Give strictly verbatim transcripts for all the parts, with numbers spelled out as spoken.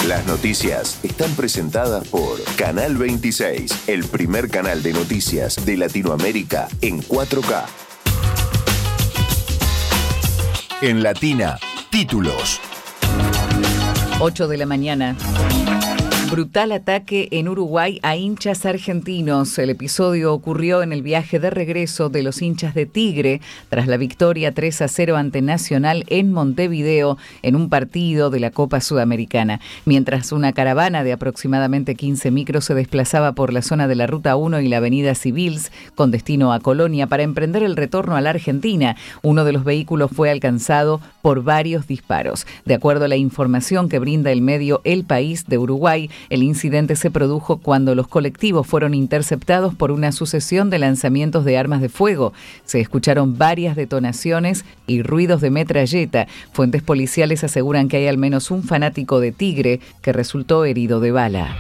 Las noticias están presentadas por Canal veintiséis, el primer canal de noticias de Latinoamérica en cuatro K. En Latina, títulos. ocho de la mañana. Brutal ataque en Uruguay a hinchas argentinos. El episodio ocurrió en el viaje de regreso de los hinchas de Tigre tras la victoria tres a cero ante Nacional en Montevideo en un partido de la Copa Sudamericana. Mientras una caravana de aproximadamente quince micros se desplazaba por la zona de la Ruta uno y la Avenida Civils con destino a Colonia para emprender el retorno a la Argentina, uno de los vehículos fue alcanzado por varios disparos. De acuerdo a la información que brinda el medio El País de Uruguay, el incidente se produjo cuando los colectivos fueron interceptados por una sucesión de lanzamientos de armas de fuego. Se escucharon varias detonaciones y ruidos de metralleta. Fuentes policiales aseguran que hay al menos un fanático de Tigre que resultó herido de bala.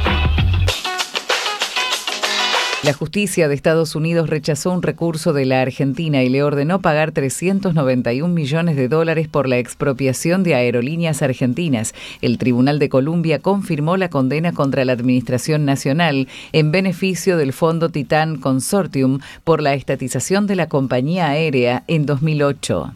La justicia de Estados Unidos rechazó un recurso de la Argentina y le ordenó pagar trescientos noventa y un millones de dólares por la expropiación de aerolíneas argentinas. El Tribunal de Columbia confirmó la condena contra la Administración Nacional en beneficio del Fondo Titán Consortium por la estatización de la compañía aérea en dos mil ocho.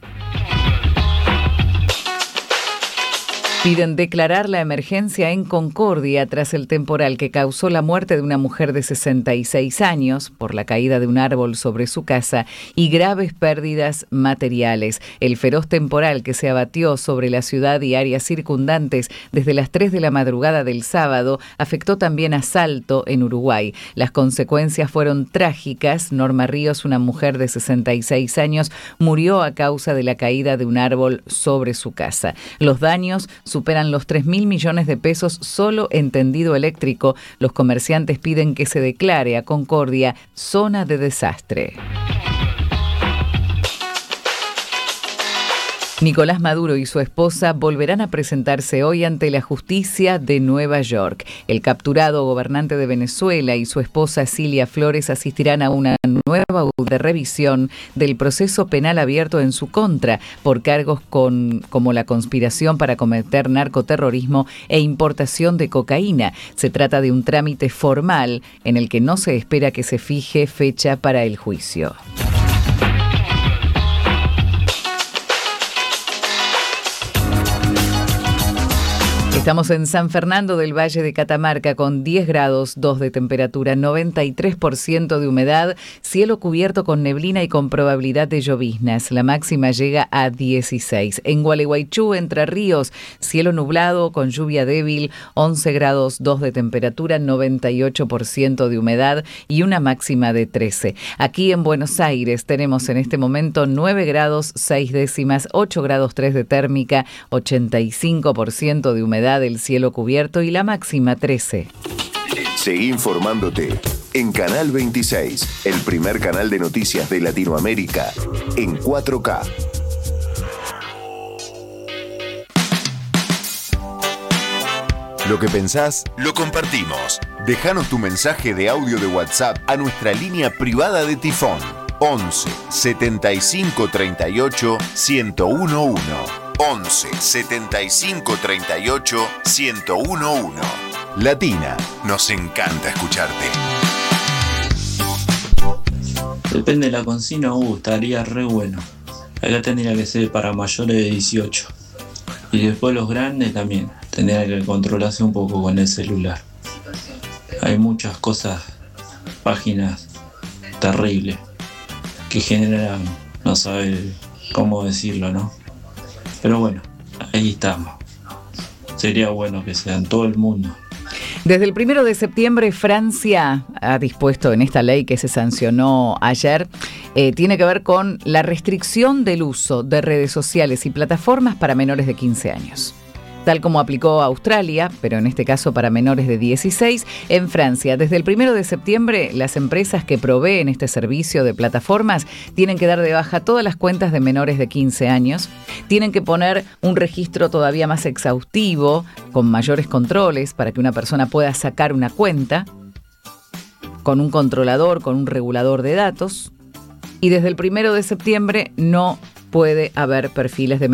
Piden declarar la emergencia en Concordia tras el temporal que causó la muerte de una mujer de sesenta y seis años por la caída de un árbol sobre su casa y graves pérdidas materiales. El feroz temporal que se abatió sobre la ciudad y áreas circundantes desde las tres de la madrugada del sábado afectó también a Salto, en Uruguay. Las consecuencias fueron trágicas. Norma Ríos, una mujer de sesenta y seis años, murió a causa de la caída de un árbol sobre su casa. Los daños superan los tres mil millones de pesos solo en tendido eléctrico. Los comerciantes piden que se declare a Concordia zona de desastre. Nicolás Maduro y su esposa volverán a presentarse hoy ante la justicia de Nueva York. El capturado gobernante de Venezuela y su esposa Cilia Flores asistirán a una nueva de revisión del proceso penal abierto en su contra por cargos con, como la conspiración para cometer narcoterrorismo e importación de cocaína. Se trata de un trámite formal en el que no se espera que se fije fecha para el juicio. Estamos en San Fernando del Valle de Catamarca con diez grados dos de temperatura, noventa y tres por ciento de humedad, cielo cubierto con neblina y con probabilidad de lloviznas. La máxima llega a dieciséis. En Gualeguaychú, Entre Ríos, cielo nublado con lluvia débil, once grados dos de temperatura, noventa y ocho por ciento de humedad y una máxima de trece. Aquí en Buenos Aires tenemos en este momento nueve grados seis décimas, ocho grados tres de térmica, ochenta y cinco por ciento de humedad, del cielo cubierto y la máxima trece. Seguí informándote en Canal veintiséis, el primer canal de noticias de Latinoamérica en cuatro K. Lo que pensás, lo compartimos. Déjanos tu mensaje de audio de WhatsApp a nuestra línea privada de Tifón once setenta y cinco treinta y ocho ciento uno. once setenta y cinco treinta y ocho ciento uno. Latina, nos encanta escucharte. Depende de la consigna, uh, estaría re bueno. Acá tendría que ser para mayores de dieciocho. Y después los grandes también, tendría que controlarse un poco con el celular. Hay muchas cosas, páginas terribles, que generan, no saber cómo decirlo, ¿no? Pero bueno, ahí estamos. Sería bueno que sea en todo el mundo. Desde el primero de septiembre, Francia ha dispuesto en esta ley que se sancionó ayer, eh, tiene que ver con la restricción del uso de redes sociales y plataformas para menores de quince años. Tal como aplicó Australia, pero en este caso para menores de dieciséis, en Francia, desde el primero de septiembre, las empresas que proveen este servicio de plataformas tienen que dar de baja todas las cuentas de menores de quince años, tienen que poner un registro todavía más exhaustivo, con mayores controles, para que una persona pueda sacar una cuenta, con un controlador, con un regulador de datos, y desde el primero de septiembre no puede haber perfiles de